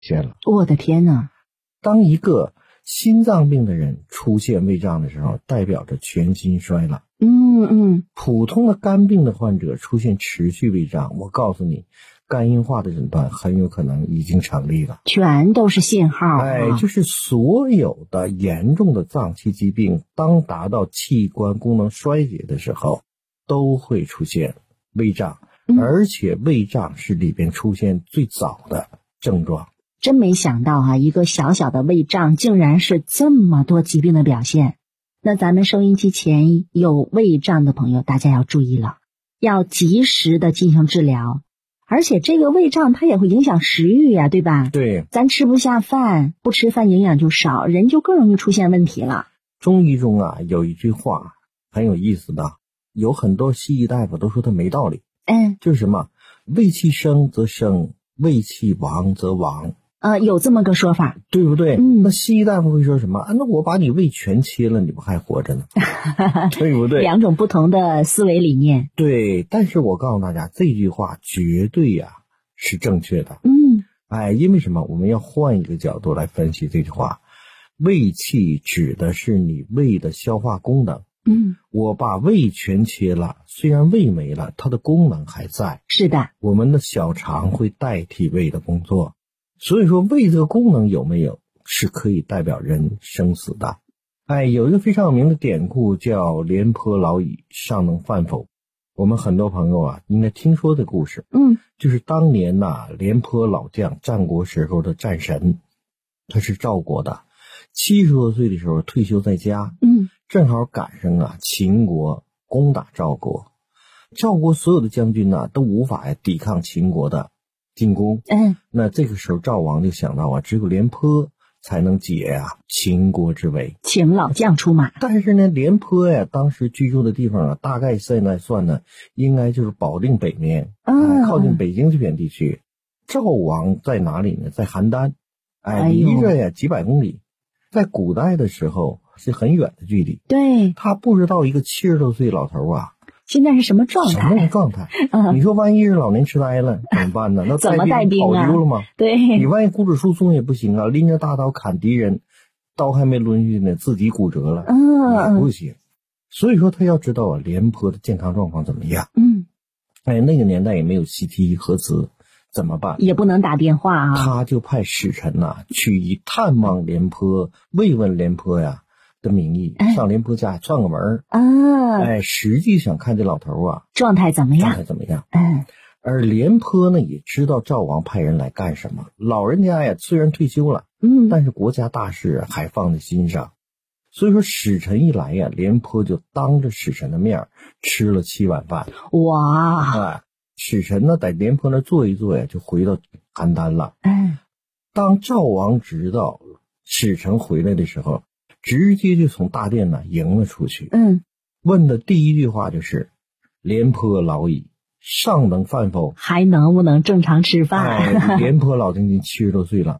现了。 我的天哪！ 当一个心脏病的人出现胃胀的时候，代表着全心衰了。普通的肝病的患者出现持续胃胀，我告诉你，肝硬化的诊断很有可能已经成立了。 全都是信号。 就是所有的严重的脏器疾病，当达到器官功能衰竭的时候，都会出现胃胀，而且胃胀是里边出现最早的症状。 真没想到一个小小的胃胀竟然是这么多疾病的表现。那咱们收音机前有胃胀的朋友，大家要注意了，要及时的进行治疗。而且这个胃胀它也会影响食欲呀，对吧？ 对， 咱吃不下饭，不吃饭营养就少，人就更容易出现问题了。 中医中有一句话很有意思的，有很多西医大夫都说它没道理。就是什么？胃气生则生，胃气亡则亡。 有这么个说法， 对不对？那西医大夫会说什么？那我把你胃全切了，你不还活着呢？对不对？ 两种不同的思维理念。 对，但是我告诉大家，这句话绝对是正确的。因为什么？我们要换一个角度来分析这句话。胃气指的是你胃的消化功能。我把胃全切了，虽然胃没了，它的功能还在。 是的， 我们的小肠会代替胃的工作。所以说胃这个功能有没有是可以代表人生死的。有一个非常有名的典故叫廉颇老矣，尚能饭否。我们很多朋友应该听说的故事。就是当年廉颇老将，战国时候的战神，他是赵国的，70多岁的时候退休在家。正好赶上秦国攻打赵国，赵国所有的将军都无法抵抗秦国的进攻。那这个时候赵王就想到只有廉颇才能解秦国之围， 请老将出马。 但是呢，廉颇当时居住的地方大概现在算呢，应该就是保定北面，靠近北京这片地区。赵王在哪里呢？在邯郸，离着几百公里，在古代的时候是很远的距离。对，他不知道一个70多岁老头现在是什么状态？ 什么状态？你说万一是老年痴呆了怎么办呢？那怎么带兵跑丢了吗？ 对， 你万一骨质疏松也不行拎着大刀砍敌人，刀还没抡去呢，自己骨折了，也不行。所以说他要知道廉颇的健康状况怎么样。那个年代也没有CT核磁，怎么办？ 也不能打电话他就派使臣去以探望廉颇、慰问廉颇的名义上廉颇家串个门实际想看这老头状态怎么样？ 而廉颇呢也知道赵王派人来干什么，老人家虽然退休了，但是国家大事还放在心上。所以说使臣一来廉颇就当着使臣的面吃了7碗饭。 哇！ 使臣呢在廉颇那坐一坐就回到邯郸了。当赵王知道使臣回来的时候，直接就从大殿迎了出去。问的第一句话就是廉颇老矣，尚能饭否？ 还能不能正常吃饭？ 廉颇老将军70多岁了，